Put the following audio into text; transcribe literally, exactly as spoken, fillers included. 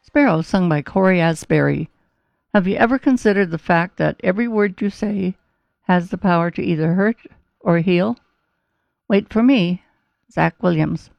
Sparrow, sung by Corey Asbury. Have you ever considered the fact that every word you say has the power to either hurt or heal? Wait for me, Zach Williams.